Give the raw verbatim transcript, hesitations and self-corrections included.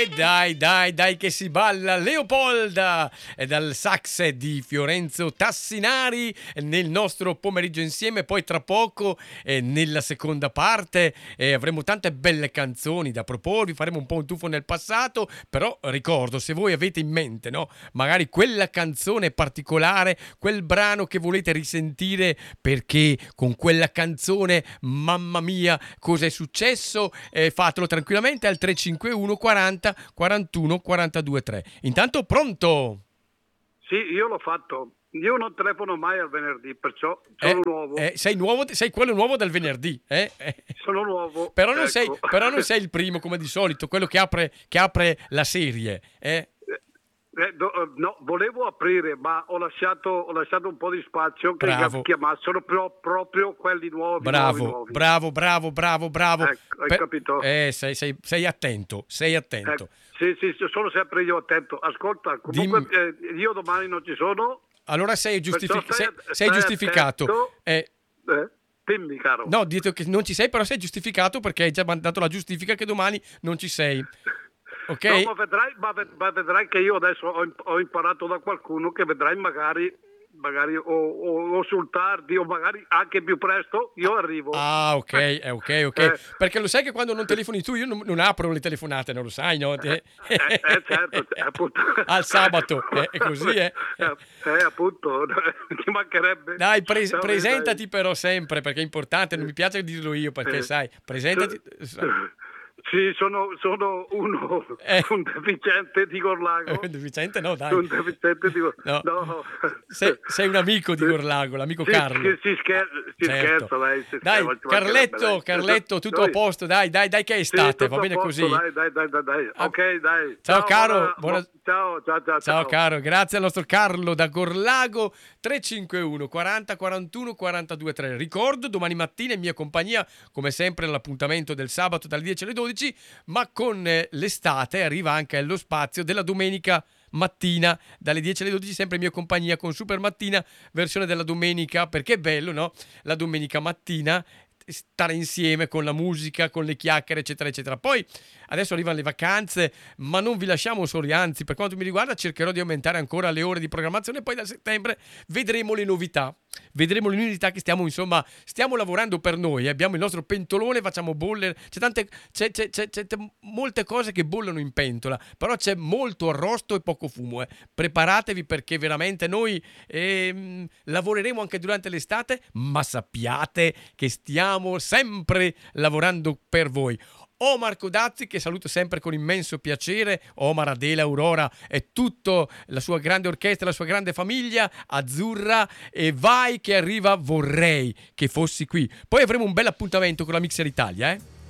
E dai, dai, dai che si balla Leopolda e dal sax di Fiorenzo Tassinari nel nostro pomeriggio insieme. Poi tra poco eh, nella seconda parte eh, avremo tante belle canzoni da proporvi, faremo un po' un tuffo nel passato, però ricordo, se voi avete in mente, no, magari quella canzone particolare, quel brano che volete risentire perché con quella canzone, mamma mia, cosa è successo, eh, fatelo tranquillamente al tre cinque uno quaranta quarantuno quarantadue tre. Intanto pronto? Sì, io l'ho fatto. Io non telefono mai al venerdì, perciò sono Eh, nuovo. eh, sei nuovo, sei quello nuovo del venerdì, eh? Eh. Sono nuovo. Però non, ecco. sei, però non sei il primo come di solito, quello che apre, che apre la serie, eh? Eh, do, no, volevo aprire, ma ho lasciato, ho lasciato un po' di spazio che Bravo. chiamassero pro, proprio quelli nuovi. Bravo, nuovi, nuovi. bravo, bravo, bravo, bravo. Ecco, hai Per- capito? Eh, sei, sei, sei attento, sei attento. Ecco, sì, sì, sono sempre io attento. Ascolta, comunque eh, io domani non ci sono. Allora sei, giustific- perciò stai- sei, sei stai giustificato. attento. Eh, Eh, dimmi, caro. no, dite che non ci sei, però sei giustificato perché hai già mandato la giustifica che domani non ci sei. Ok? No, ma vedrai, ma ved- ma vedrai che io adesso ho, imp- ho imparato da qualcuno che vedrai magari, magari o, o- o sul tardi o magari anche più presto io arrivo. Ah, ok, eh, ok, ok. Eh. Perché lo sai che quando non telefoni tu io non, non apro le telefonate, non lo sai, no? Eh, Eh, eh, certo, appunto. Al sabato, eh, è così, eh. Eh, eh, appunto, ci mancherebbe. Dai, pres- Dai, presentati dai. però sempre, perché è importante, non mi piace dirlo io, perché Eh. sai, presentati... Sì, sono, sono uno, Eh. un deficiente di Gorlago. Deficiente no, dai. Un deficiente di Gorlago. No. No. Sei, sei un amico di Gorlago, l'amico Sì, Carlo. sì, si scher- si Certo. scherza, dai. Si Dai, scherza, ci Carletto, mancherebbe, dai. Carletto, tutto Noi- a posto, dai, dai, dai che è Sì, estate, tutto va a bene posto, così. Dai, dai, dai, dai, dai. Ah. Ok, dai. Ciao, caro, buona- buona- Ciao, ciao, ciao. Ciao caro, grazie al nostro Carlo da Gorlago. Tre cinque uno quaranta quarantuno quarantadue tre. Ricordo, domani mattina in mia compagnia, come sempre l'appuntamento del sabato dalle dieci alle dodici, ma con eh, l'estate arriva anche lo spazio della domenica mattina dalle dieci alle dodici, sempre in mia compagnia con Super Mattina, versione della domenica, perché è bello, no? La domenica mattina stare insieme con la musica, con le chiacchiere, eccetera, eccetera. Poi adesso arrivano le vacanze, ma non vi lasciamo soli, anzi, per quanto mi riguarda, cercherò di aumentare ancora le ore di programmazione e poi da settembre vedremo le novità. Vedremo le novità che stiamo, insomma, stiamo lavorando per noi. Abbiamo il nostro pentolone, facciamo bollere. C'è tante, c'è, c'è, c'è, c'è molte cose che bollono in pentola, però c'è molto arrosto e poco fumo. Eh. Preparatevi perché veramente noi ehm, lavoreremo anche durante l'estate, ma sappiate che stiamo sempre lavorando per voi. Omar Codazzi, che saluto sempre con immenso piacere, Omar, Adela, Aurora e tutta la sua grande orchestra, la sua grande famiglia azzurra, e vai che arriva Vorrei che fossi qui. Poi avremo un bel appuntamento con la Mixer Italia, eh?